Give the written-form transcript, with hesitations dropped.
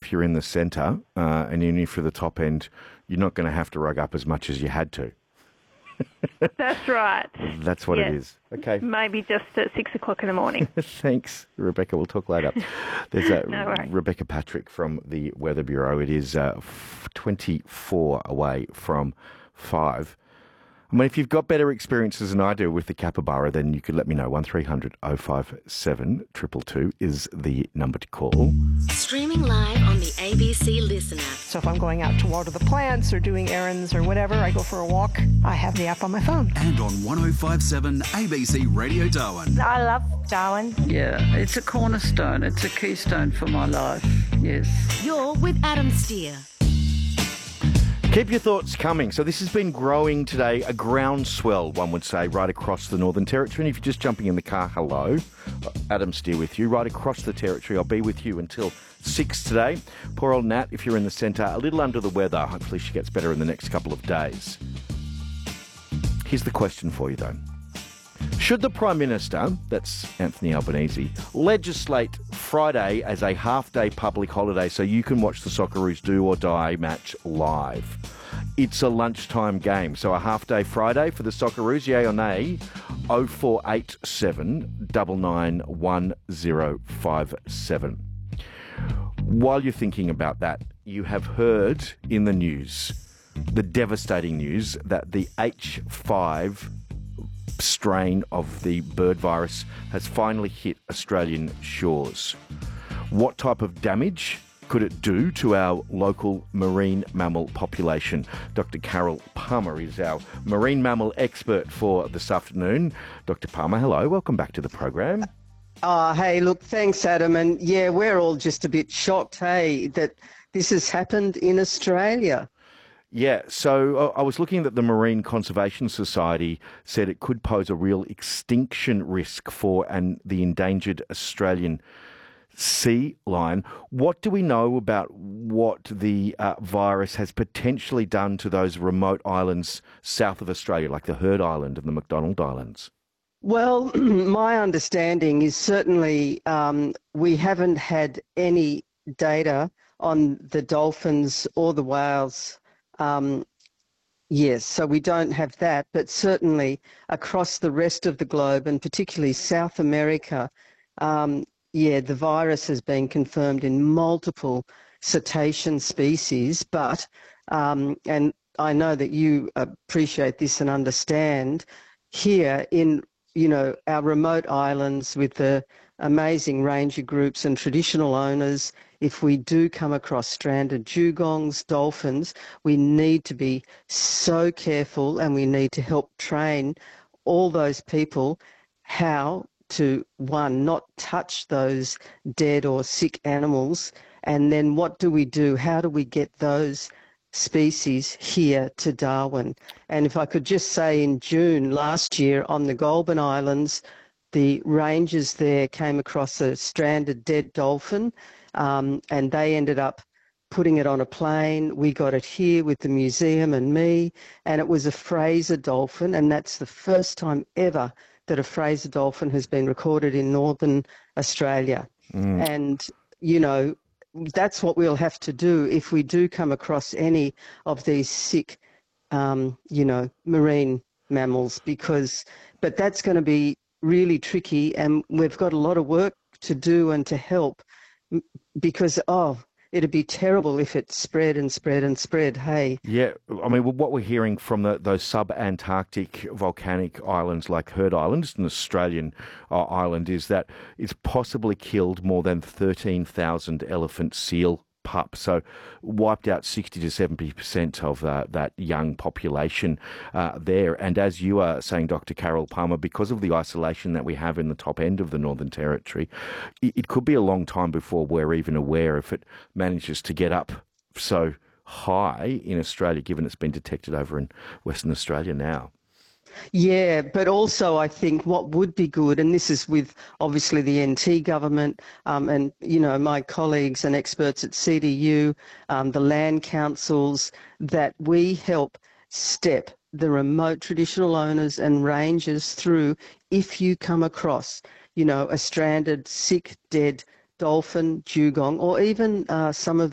if you're in the centre and even if you're the top end, you're not going to have to rug up as much as you had to. That's right. That's what it is. Okay. Maybe just at 6 o'clock in the morning. Thanks, Rebecca. We'll talk later. There's No worries. Rebecca Patrick from the Weather Bureau. It is 24 away from 5. I mean, if you've got better experiences than I do with the capybara, then you could let me know. 1300 057 222 is the number to call. Streaming live on the ABC Listen app. So if I'm going out to water the plants or doing errands or whatever, I go for a walk, I have the app on my phone. And on 1057 ABC Radio Darwin. I love Darwin. Yeah, it's a cornerstone. It's a keystone for my life. Yes. You're with Adam Steer. Keep your thoughts coming. So this has been growing today, a groundswell, one would say, right across the Northern Territory. And if you're just jumping in the car, hello. Adam Steer with you, right across the Territory. I'll be with you until 6 today. Poor old Nat, if you're in the centre, a little under the weather. Hopefully she gets better in the next couple of days. Here's the question for you, though. Should the Prime Minister, that's Anthony Albanese, legislate Friday as a half-day public holiday so you can watch the Socceroos Do or Die match live? It's a lunchtime game, so a half-day Friday for the Socceroos, yay or nay? 0487 991057. While you're thinking about that, you have heard in the news, the devastating news, that the H5 strain of the bird virus has finally hit Australian shores. What type of damage could it do to our local marine mammal population? Dr. Carol Palmer is our marine mammal expert for this afternoon. Dr. Palmer, hello. Welcome back to the program. Hey, look, thanks, Adam. And yeah, we're all just a bit shocked, hey, that this has happened in Australia. Yeah, so I was looking at the Marine Conservation Society said it could pose a real extinction risk for the endangered Australian sea lion. What do we know about what the virus has potentially done to those remote islands south of Australia, like the Heard Island and the McDonald Islands? Well, my understanding is certainly we haven't had any data on the dolphins or the whales. Yes, so we don't have that, but certainly across the rest of the globe and particularly South America, the virus has been confirmed in multiple cetacean species, but, and I know that you appreciate this and understand, here in, our remote islands with the amazing ranger groups and traditional owners, if we do come across stranded dugongs, dolphins, we need to be so careful and we need to help train all those people how to, one, not touch those dead or sick animals, and then what do we do? How do we get those species here to Darwin? And if I could just say, in June last year on the Goulburn Islands, the rangers there came across a stranded dead dolphin, and they ended up putting it on a plane. We got it here with the museum and me, and it was a Fraser dolphin, and that's the first time ever that a Fraser dolphin has been recorded in Northern Australia. And, that's what we'll have to do if we do come across any of these sick, marine mammals, but that's going to be really tricky, and we've got a lot of work to do and to help, because it'd be terrible if it spread and spread and spread, hey. Yeah, I mean, what we're hearing from those sub-Antarctic volcanic islands like Heard Island, just an Australian island, is that it's possibly killed more than 13,000 elephant seal pups, so wiped out 60 to 70% of that young population there. And as you are saying, Dr. Carol Palmer, because of the isolation that we have in the top end of the Northern Territory, it could be a long time before we're even aware if it manages to get up so high in Australia, given it's been detected over in Western Australia now. Yeah, but also I think what would be good, and this is with obviously the NT government and, my colleagues and experts at CDU, the land councils, that we help step the remote traditional owners and rangers through if you come across, a stranded, sick, dead dolphin, dugong, or even some of